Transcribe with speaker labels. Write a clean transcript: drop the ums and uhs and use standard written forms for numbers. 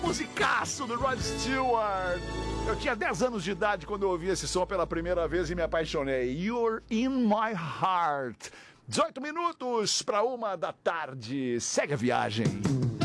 Speaker 1: Musicaço do Rod Stewart. Eu tinha 10 anos de idade quando eu ouvi esse som pela primeira vez e me apaixonei. You're in my heart. 18 minutos para 1 da tarde. Segue a viagem.